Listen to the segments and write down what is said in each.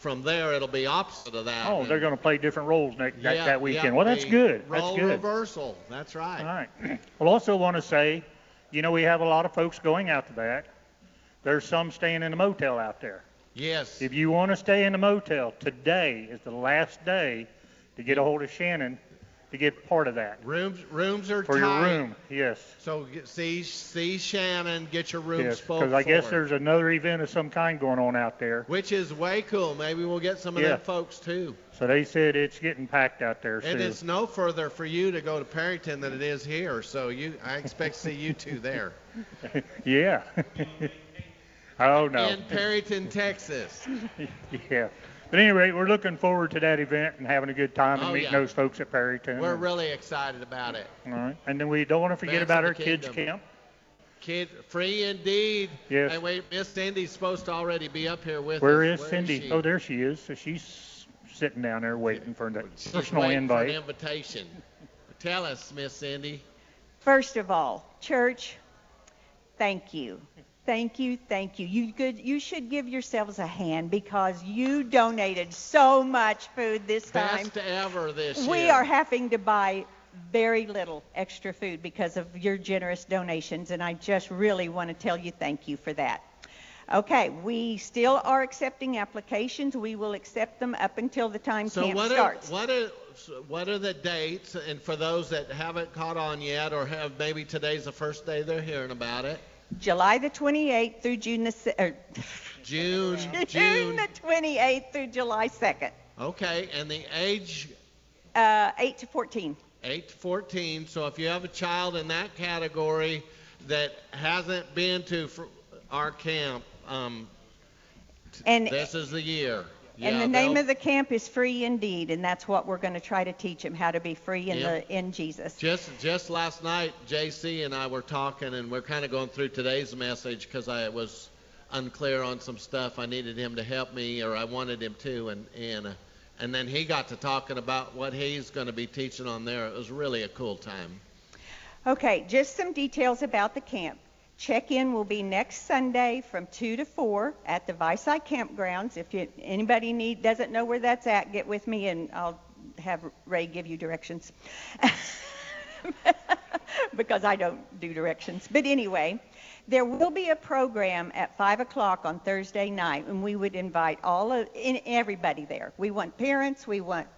from there it'll be opposite of that. Oh, they're going to play different roles that weekend. Yeah, Well, that's good. That's role good. reversal. That's right. All right. Well, also want to say, we have a lot of folks going out the back. There's some staying in the motel out there. Yes. If you want to stay in the motel, today is the last day to get a hold of Shannon to get part of that. Rooms are for tight. your room, yes. So see Shannon, get your room spoke for. Because I guess there's another event of some kind going on out there. Which is way cool. Maybe we'll get some of them folks too. So they said it's getting packed out there soon. And it's no further for you to go to Perryton than it is here. So I expect to see you two there. Yeah. Oh, no. In Perryton, Texas. Yeah. But anyway, we're looking forward to that event and having a good time and meeting those folks at Perryton. We're really excited about it. All right. And then we don't want to forget about our kids' camp. Kid free indeed. Yes. And wait, Miss Cindy's supposed to already be up here with us. Where is Cindy? Oh, there she is. So she's sitting down there waiting for the personal invite. For an invitation. Tell us, Miss Cindy. First of all, church, thank you. Thank you, thank you. You should give yourselves a hand because you donated so much food this time. Best ever this year. We are having to buy very little extra food because of your generous donations, and I just really want to tell you thank you for that. Okay, we still are accepting applications. We will accept them up until the time camp starts. What are the dates? And for those that haven't caught on yet, or have maybe today's the first day they're hearing about it. July the 28th through June the 28th through July 2nd. Okay, and the age? 8 to 14. 8 to 14. So if you have a child in that category that hasn't been to our camp, this is the year. And the name of the camp is Free Indeed, and that's what we're going to try to teach them, how to be free in Jesus. Just last night, JC and I were talking, and we're kind of going through today's message because I was unclear on some stuff. I needed him to help me, or I wanted him to, and then he got to talking about what he's going to be teaching on there. It was really a cool time. Okay, just some details about the camp. Check-in will be next Sunday from 2 to 4 at the Visai Campgrounds. If anybody doesn't know where that's at, get with me and I'll have Ray give you directions. Because I don't do directions. But anyway, there will be a program at 5 o'clock on Thursday night, and we would invite everybody there. We want parents, we want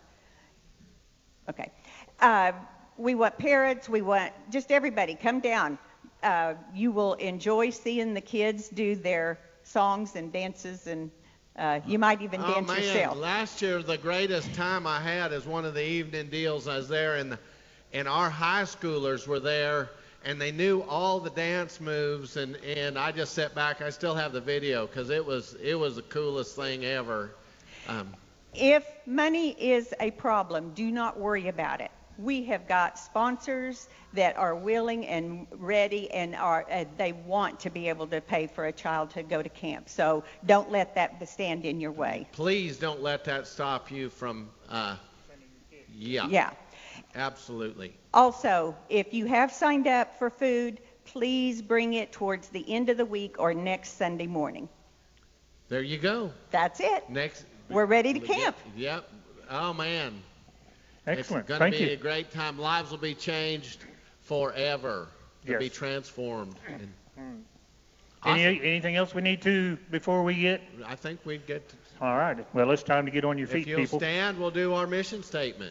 parents, we want just everybody. Come down. You will enjoy seeing the kids do their songs and dances, and you might even dance yourself. Last year, the greatest time I had is one of the evening deals. I was there, and our high schoolers were there, and they knew all the dance moves, and I just sat back. I still have the video because it was the coolest thing ever. If money is a problem, do not worry about it. We have got sponsors that are willing and ready and they want to be able to pay for a child to go to camp. So don't let that stand in your way. Please don't let that stop you from, Yeah. Absolutely. Also, if you have signed up for food, please bring it towards the end of the week or next Sunday morning. There you go. That's it. We're ready to camp. Yep. Oh, man. Excellent. It's going to be a great time. Lives will be changed forever. They'll be transformed. Awesome. Anything else we need to before we get? I think we'd get to. All right. Well, it's time to get on your feet, people. If you'll stand, we'll do our mission statement.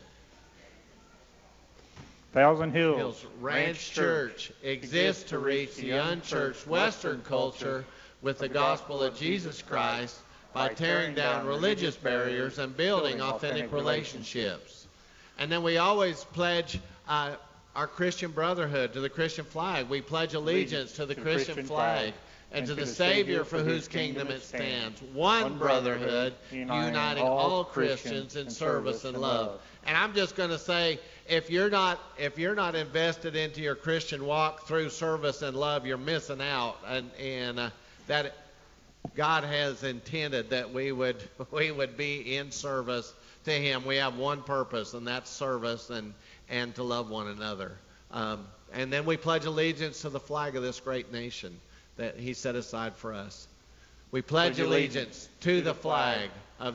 Thousand Hills Ranch Church exists to reach the unchurched Western culture with the gospel of Jesus Christ by tearing down religious barriers and building authentic relationships. And then we always pledge our Christian brotherhood to the Christian flag. We pledge allegiance to the Christian flag and to the Savior for whose kingdom it stands. One brotherhood uniting all Christians in service and love. And I'm just going to say, if you're not invested into your Christian walk through service and love, you're missing out. And that God has intended that we would be in service to Him. We have one purpose, and that's service and to love one another. And then we pledge allegiance to the flag of this great nation that He set aside for us. We pledge allegiance to the flag